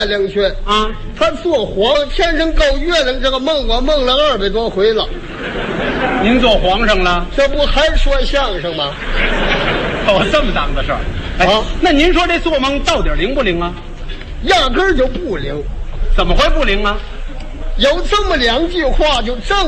亮去啊， 他做皇天上够月亮这个梦，我梦了200多回了。 您做皇上了？ 这不还说相声吗？ 哦，这么当的事儿。哎，那您说这做梦到底灵不灵啊？ 压根儿就不灵。 怎么会不灵啊？ 有这么2句话就证